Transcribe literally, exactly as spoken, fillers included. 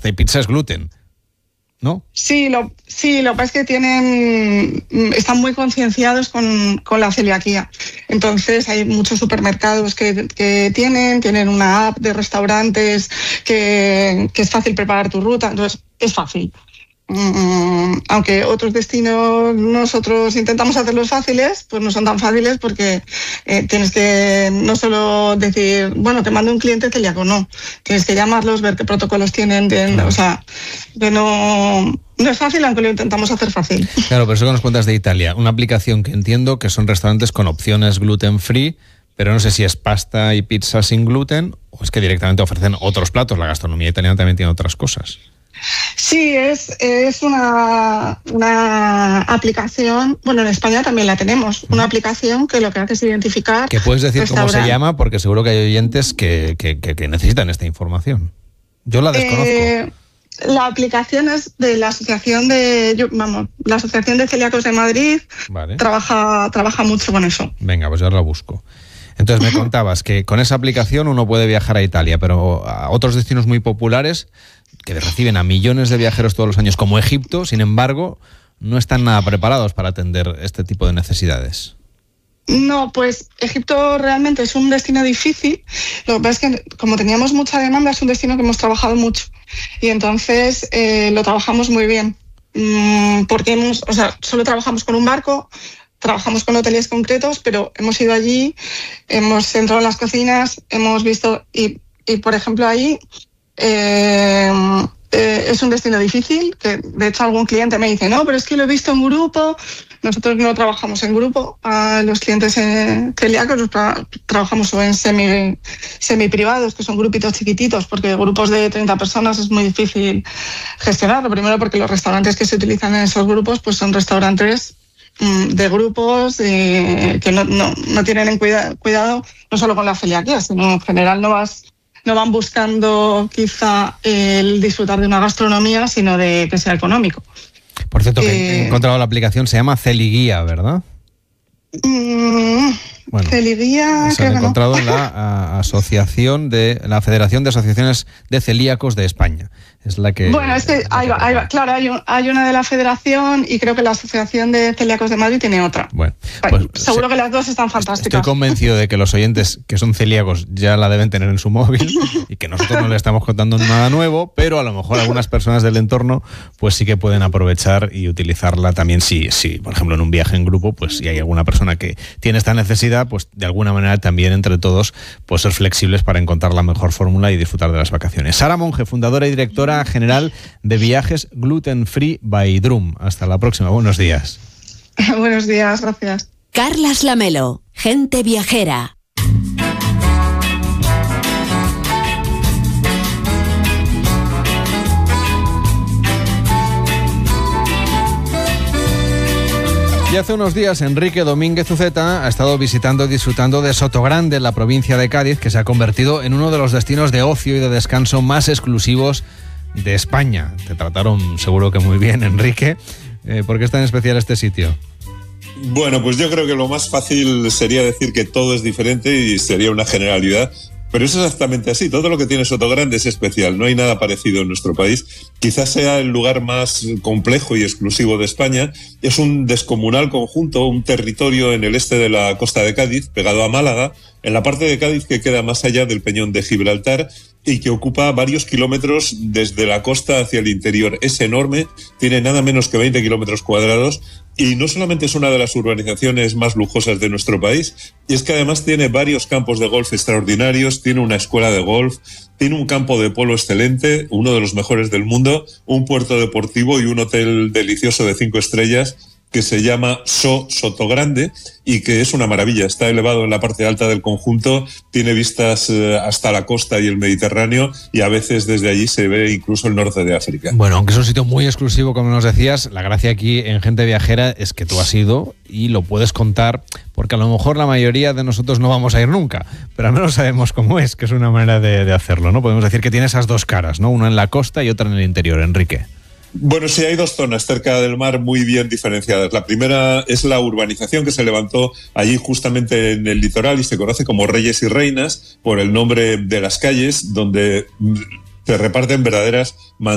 pasta y pizza es gluten, ¿no? Sí, lo, sí, lo que pasa es que tienen, están muy concienciados con, con la celiaquía. Entonces hay muchos supermercados que, que tienen, tienen una app de restaurantes que, que es fácil preparar tu ruta, entonces es fácil. Mm, aunque otros destinos nosotros intentamos hacerlos fáciles, pues no son tan fáciles porque eh, tienes que no solo decir, bueno, te mando un cliente celíaco, no. Tienes que llamarlos, ver qué protocolos tienen, de, claro. O sea, que no, no es fácil, aunque lo intentamos hacer fácil. Claro, pero eso que nos cuentas de Italia, una aplicación que entiendo que son restaurantes con opciones gluten free, pero no sé si es pasta y pizza sin gluten o es que directamente ofrecen otros platos. La gastronomía italiana también tiene otras cosas. Sí, es, es una, una aplicación, bueno, en España también la tenemos, una aplicación que lo que hace es identificar... ¿Que puedes decir cómo se llama? Porque seguro que hay oyentes que, que, que, que necesitan esta información. Yo la desconozco. Eh, la aplicación es de la Asociación de, yo, vamos, la Asociación de Celíacos de Madrid, vale. trabaja, trabaja mucho con eso. Venga, pues yo la busco. Entonces me contabas que con esa aplicación uno puede viajar a Italia, pero a otros destinos muy populares que reciben a millones de viajeros todos los años, como Egipto, sin embargo, no están nada preparados para atender este tipo de necesidades. No, pues Egipto realmente es un destino difícil. Lo que pasa es que como teníamos mucha demanda, es un destino que hemos trabajado mucho y entonces eh, lo trabajamos muy bien. Mm, porque hemos, o sea, solo trabajamos con un barco, trabajamos con hoteles concretos, pero hemos ido allí, hemos entrado en las cocinas, hemos visto y, y por ejemplo ahí eh, eh, es un destino difícil, que de hecho algún cliente me dice, no, pero es que lo he visto en grupo. Nosotros no trabajamos en grupo, a los clientes eh, celíacos los tra- trabajamos o en semi, semi privados, que son grupitos chiquititos, porque grupos de treinta personas es muy difícil gestionarlo. Primero porque los restaurantes que se utilizan en esos grupos pues son restaurantes de grupos eh, que no, no, no tienen en cuida, cuidado no solo con la celiaquía, sino en general no, vas, no van buscando quizá el disfrutar de una gastronomía, sino de que sea económico. Por cierto, que eh, he encontrado la aplicación, se llama Celiguía, ¿verdad? Mmm, bueno, Celiguía, se ha encontrado no. en la a, asociación de la Federación de Asociaciones de Celíacos de España. Es la que... Bueno, es que hay, hay, claro, hay, un, hay una de la Federación y creo que la Asociación de Celíacos de Madrid tiene otra. Bueno, pues, seguro se, que las dos están fantásticas. Estoy convencido de que los oyentes que son celíacos ya la deben tener en su móvil y que nosotros no le estamos contando nada nuevo, pero a lo mejor algunas personas del entorno pues sí que pueden aprovechar y utilizarla también si, si por ejemplo, en un viaje en grupo, pues si hay alguna persona que tiene esta necesidad, pues de alguna manera también entre todos pues ser flexibles para encontrar la mejor fórmula y disfrutar de las vacaciones. Sara Monge, fundadora y directora general de Viajes Gluten Free by Drum. Hasta la próxima. Buenos días. Buenos días, gracias. Carlas Lamelo, Gente Viajera. Y hace unos días Enrique Domínguez Uceta ha estado visitando y disfrutando de Sotogrande, en la provincia de Cádiz, que se ha convertido en uno de los destinos de ocio y de descanso más exclusivos de España. Te trataron seguro que muy bien, Enrique. Eh, ¿Por qué es tan especial este sitio? Bueno, pues yo creo que lo más fácil sería decir que todo es diferente y sería una generalidad. Pero es exactamente así, todo lo que tiene Sotogrande es especial, no hay nada parecido en nuestro país. Quizás sea el lugar más complejo y exclusivo de España. Es un descomunal conjunto, un territorio en el este de la costa de Cádiz, pegado a Málaga, en la parte de Cádiz que queda más allá del Peñón de Gibraltar y que ocupa varios kilómetros desde la costa hacia el interior. Es enorme, tiene nada menos que veinte kilómetros cuadrados y no solamente es una de las urbanizaciones más lujosas de nuestro país, y es que además tiene varios campos de golf extraordinarios, tiene una escuela de golf, tiene un campo de polo excelente, uno de los mejores del mundo, un puerto deportivo y un hotel delicioso de cinco estrellas que se llama So Sotogrande y que es una maravilla. Está elevado en la parte alta del conjunto, tiene vistas eh, hasta la costa y el Mediterráneo y a veces desde allí se ve incluso el norte de África. Bueno, aunque es un sitio muy exclusivo, como nos decías, la gracia aquí en Gente Viajera es que tú has ido y lo puedes contar, porque a lo mejor la mayoría de nosotros no vamos a ir nunca, pero al menos sabemos cómo es, que es una manera de, de hacerlo, ¿no? Podemos decir que tiene esas dos caras, ¿no? Una en la costa y otra en el interior, Enrique. Bueno, sí, hay dos zonas cerca del mar muy bien diferenciadas. La primera es la urbanización que se levantó allí justamente en el litoral y se conoce como Reyes y Reinas por el nombre de las calles, donde se reparten verdaderas